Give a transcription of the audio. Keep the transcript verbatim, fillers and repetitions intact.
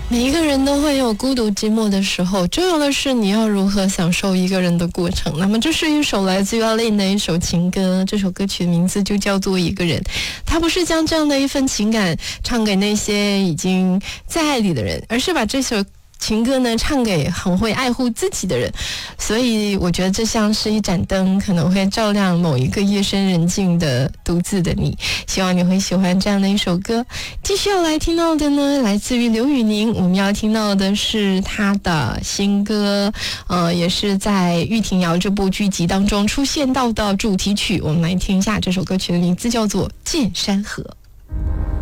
每一个人都会有孤独寂寞的时候，重要的是你要如何享受一个人的过程。那么这是一首来自于阿令的一首情歌，这首歌曲的名字就叫做一个人。他不是将这样的一份情感唱给那些已经在爱里的人，而是把这首情歌呢唱给很会爱护自己的人。所以我觉得这像是一盏灯，可能会照亮某一个夜深人静的独自的你。希望你会喜欢这样的一首歌。继续要来听到的呢，来自于刘宇宁，我们要听到的是他的新歌，呃，也是在《玉婷瑶》这部剧集当中出现到的主题曲。我们来听一下这首歌曲的名字叫做《剑山河》。